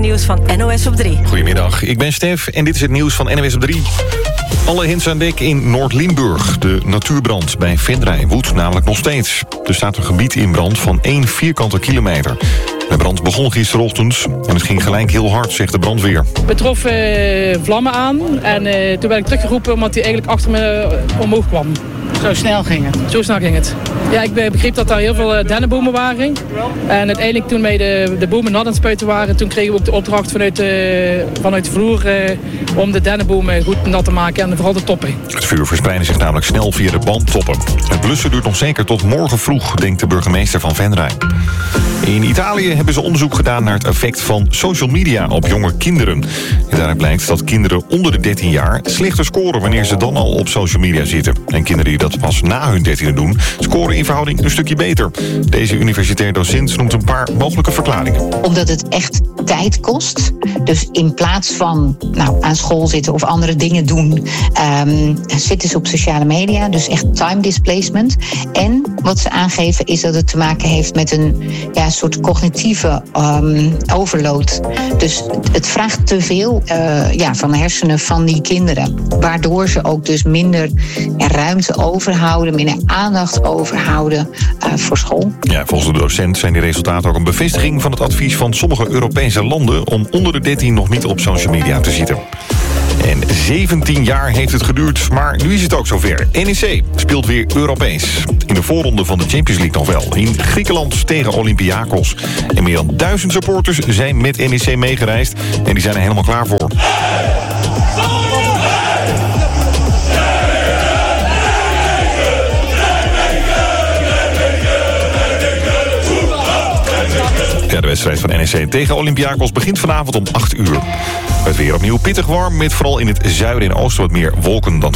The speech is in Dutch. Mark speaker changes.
Speaker 1: nieuws van NOS op 3.
Speaker 2: Goedemiddag, ik ben Stef en dit is het nieuws van NOS op 3. Alle hens aan dek in Noord-Limburg. De natuurbrand bij Venray woedt namelijk nog steeds. Er staat een gebied in brand van 1 vierkante kilometer. De brand begon gisterochtend en het ging gelijk heel hard, zegt de brandweer.
Speaker 3: Het trof vlammen aan en toen werd ik teruggeroepen omdat hij eigenlijk achter me omhoog kwam.
Speaker 4: Zo snel ging het?
Speaker 3: Zo snel ging het. Ja, ik begreep dat daar heel veel dennenbomen waren. En uiteindelijk toen wij de bomen nat aan het spuiten waren, toen kregen we ook de opdracht vanuit de vloer om de dennenbomen goed nat te maken en vooral de toppen.
Speaker 2: Het vuur verspreidde zich namelijk snel via de bandtoppen. Het blussen duurt nog zeker tot morgen vroeg, denkt de burgemeester van Venray. In Italië hebben ze onderzoek gedaan naar het effect van social media op jonge kinderen. En daaruit blijkt dat kinderen onder de 13 jaar slechter scoren wanneer ze dan al op social media zitten. En kinderen die dat pas na hun 13e doen, scoren in verhouding een stukje beter. Deze universitair docent noemt een paar mogelijke verklaringen.
Speaker 5: Omdat het echt tijd kost. Dus in plaats van aan school zitten of andere dingen doen, zitten ze op sociale media. Dus echt time displacement. En wat ze aangeven is dat het te maken heeft met een soort cognitieve overload. Dus het vraagt te veel van de hersenen van die kinderen. Waardoor ze ook dus minder ruimte overhouden, minder aandacht overhouden voor school. Ja,
Speaker 2: volgens de docent zijn die resultaten ook een bevestiging van het advies van sommige Europese landen om onder de 13 nog niet op social media te zitten. En 17 jaar heeft het geduurd, maar nu is het ook zover. NEC speelt weer Europees. In de voorronde van de Champions League nog wel. In Griekenland tegen Olympiakos. En meer dan 1000 supporters zijn met NEC meegereisd. En die zijn er helemaal klaar voor. Ja, de wedstrijd van NEC tegen Olympiakos begint vanavond om 8 uur. Het weer opnieuw pittig warm, met vooral in het zuiden en oosten wat meer wolken dan